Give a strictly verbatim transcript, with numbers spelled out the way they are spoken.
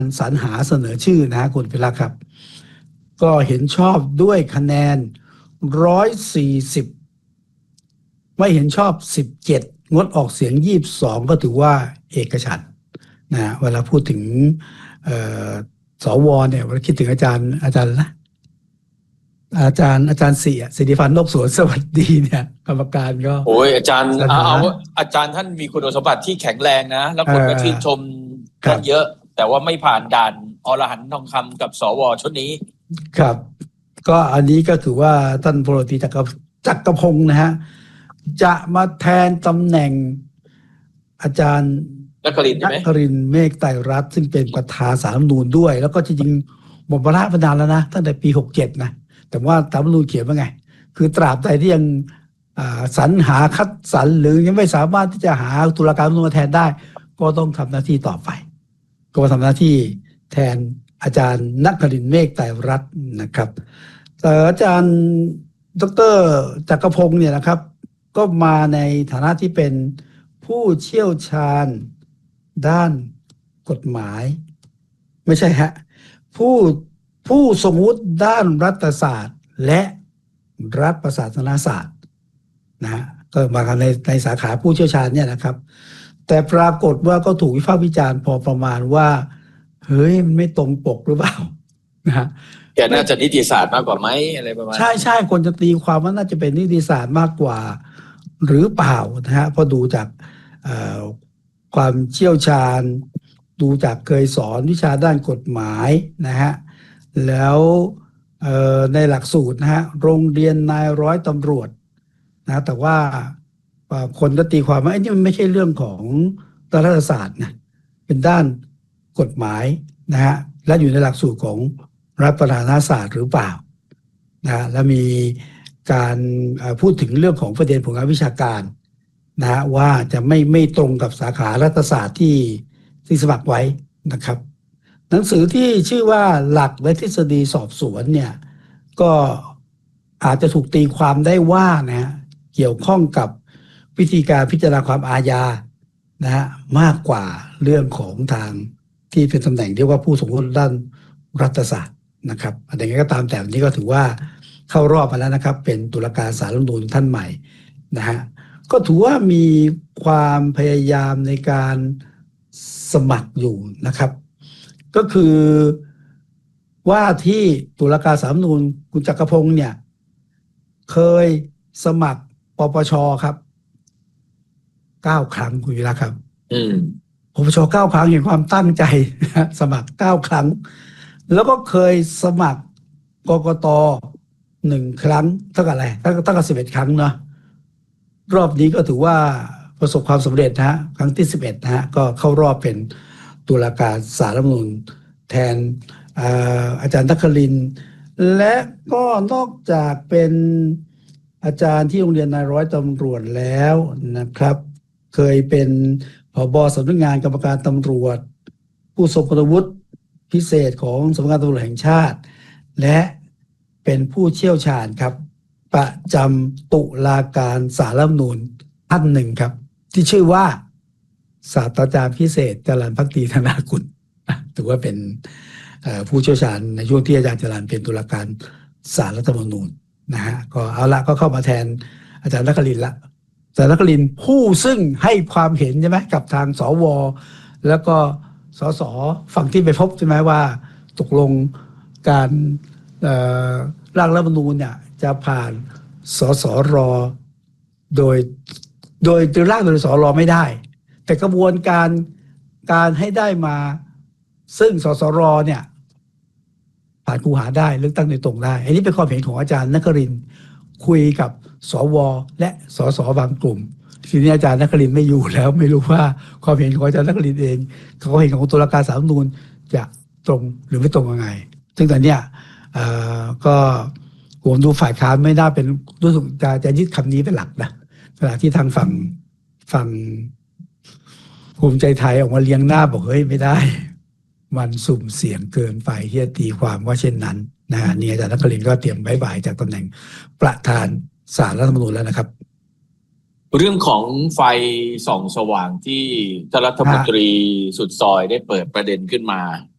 สรรหาเสนอชื่อนะฮะคุณพิรักษ์ครับก็เห็นชอบด้วยคะแนนร้อยสี่สิบไม่เห็นชอบสิบเจ็ดงดออกเสียงยี่สิบสองก็ถือว่าเอกฉันท์นะเวลาพูดถึงสวเนี่ยเวลาคิดถึงอาจารย์อาจารย์นะอาจารย์อาจารย์เสียสิริพันธ์นกสวนสวัสดีเนี่ยกรรมการก็โอ้ยอาจารย์เอาอาจารย์ท่านมีคุณสมบัติที่แข็งแรงนะแล้วคนก็ชื่นชมท่านเยอะแต่ว่าไม่ผ่านด่านอรหันต์ทองคำกับสวชุดนี้ครับก็อันนี้ก็ถือว่าท่านพลตรีจักรจักรพงศ์นะฮะจะมาแทนตำแหน่งอาจารย์นครินทร์ใช่ไหมนครินทร์เมฆไตรรัตน์ซึ่งเป็นประธานศาลรัฐธรรมนูญด้วยแล้วก็จริงๆหมดวาระมานานแล้วนะตั้งแต่ปีหกสิบเจ็ดนะแต่ว่ารัฐธรรมนูญเขียนว่าไงคือตราบใดที่ยังสรรหาคัดสรรหรือยังไม่สามารถที่จะหาตุลาการมาแทนได้ก็ต้องทำหน้าที่ต่อไปก็ทำหน้าที่แทนอาจารย์นครินทร์เมฆไตรรัตน์นะครับแต่อาจารย์ดร.จักรพงศ์เนี่ยนะครับก็มาในฐานะที่เป็นผู้เชี่ยวชาญด้านกฎหมายไม่ใช่ฮะผู้ผู้สมมุติด้านรัฐศาสตร์และรัฐประศาสนศาสตร์นะฮะก็มาในในสาขาผู้เชี่ยวชาญเนี่ยนะครับแต่ปรากฏว่าก็ถูกวิพากษ์วิจารณ์พอประมาณว่าเฮ้ยมันไม่ตรงปกหรือเปล่านะฮะแกน่าจะนิติศาสตร์มากกว่าไหมอะไรประมาณใช่ใช่คนจะตีความว่าน่าจะเป็นนิติศาสตร์มากกว่าหรือเปล่านะฮะเพราะดูจากความเชี่ยวชาญดูจากเคยสอนวิชาด้านกฎหมายนะฮะแล้วในหลักสูตรนะฮะโรงเรียนนายร้อยตำรวจนะแต่ว่าคนก็ตีความว่าไอ้นี่มันไม่ใช่เรื่องของรัฐศาสตร์นะเป็นด้านกฎหมายนะฮะและอยู่ในหลักสูตรของรัฐประศาสนศาสตร์หรือเปล่านะและมีการพูดถึงเรื่องของประเด็นผลงานวิชาการนะว่าจะไม่ไม่ตรงกับสาขารัฐศาสตร์ที่ที่สมัครไว้นะครับหนังสือที่ชื่อว่าหลักและทฤษฎีสอบสวนเนี่ยก็อาจจะถูกตีความได้ว่านะเกี่ยวข้องกับวิธีการพิจารณาความอาญานะฮะมากกว่าเรื่องของทางที่เป็นตำแหน่งที่ว่าผู้สมรู้ด้านรัฐศาสตร์นะครับอะไรก็ตามแต่นี้ก็ถือว่าเข้ารอบมาแล้วนะครับเป็นตุลาการศาลรัฐธรรมนูญท่านใหม่นะฮะก็ถือว่ามีความพยายามในการสมัครอยู่นะครับก็คือว่าที่ตุลาการศาลรัฐธรรมนูญคุณจักรพงศ์เนี่ยเคยสมัครปปชครับเก้าครั้งคุณวิระครับอืมปปชเก้าครั้งเห็นความตั้งใจสมัครเก้าครั้งแล้วก็เคยสมัครกกตหนึ่งครั้งเท่ากับอะไรตั้งตั้งกับสิบเอ็ดครั้งเนาะรอบนี้ก็ถือว่าประสบความสำเร็จนะฮะครั้งที่สิบเอ็ดนะฮะก็เข้ารอบเป็นตุลาการศาลรัฐธรรมนูญแทน อา, อาจารย์นครินทร์และก็นอกจากเป็นอาจารย์ที่โรงเรียนนายร้อยตำรวจแล้วนะครับเคยเป็นผบ.สำนักงานกรรมการตำรวจผู้ทรงคุณวุฒิพิเศษของสำนักงานตำรวจแห่งชาติและเป็นผู้เชี่ยวชาญครับประจำตุลาการศาลรัฐธรรมนูญท่านหนึ่งครับที่ชื่อว่าศาสตราจารย์พิเศษจรัญภักดีธนากุลถือว่าเป็นผู้เชี่ยวชาญในช่วงที่อาจารย์จรัญเป็นตุลาการศาลรัฐธรรมนูญนะฮะก็เอาละก็เข้ามาแทนอาจารย์นครินทร์ละอาจารย์นครินทร์ผู้ซึ่งให้ความเห็นใช่ไหมกับทางสวแล้วก็สสฝั่งที่ไปพบใช่ไหมว่าตกลงการร่างรัฐธรรมนูญเนี่ยจะผ่านสสรโดยโดยโดยร่างโดยสสรไม่ได้แต่กระบวนการการให้ได้มาซึ่งสสรเนี่ยผ่านคูหาได้เลือกตั้งโดยตรงได้อันนี้เป็นความเห็นของอาจารย์นครินทร์คุยกับสวและสสบางกลุ่มทีนี้อาจารย์นครินทร์ไม่อยู่แล้วไม่รู้ว่าความเห็นของอาจารย์นครินทร์เองเขาเห็นของตุลาการศาลรัฐธรรมนูญจะตรงหรือไม่ตรงยังไงซึ่งตอนเนี้ยก็ผมดูฝ่ายค้านไม่น่าเป็นรู้สึกจะจะยึดคำนี้เป็นหลักนะขณะที่ทางฝั่งฝั่งภูมิใจไทยออกมาเลี้ยงหน้าบอกเฮ้ยไม่ได้มันสุ่มเสี่ยงเกินไปที่จะตีความว่าเช่นนั้นนะฮะนี่อาจารย์นครินทร์ก็เตรียมบ๊ายบายจากตำแหน่งประธานศาลรัฐธรรมนูญแล้วนะครับเรื่องของไฟส่องสว่างที่ท่านรัฐมนตรีสุดซอยได้เปิดประเด็นขึ้นมา